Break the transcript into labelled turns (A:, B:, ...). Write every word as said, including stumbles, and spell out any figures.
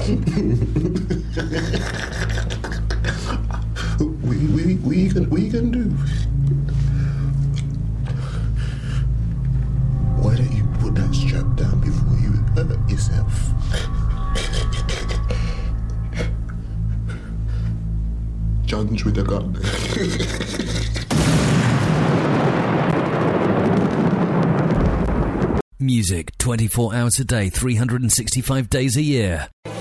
A: we, we, we, you gonna, what you gonna do? Why don't you put that strap down before you hurt yourself? John's with a gun.
B: Music twenty-four hours a day, three hundred sixty-five days a year.